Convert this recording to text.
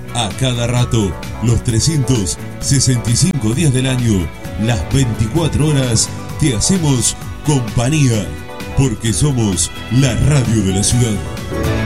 A cada rato, los 365 días del año, las 24 horas, te hacemos compañía, porque somos la radio de la ciudad.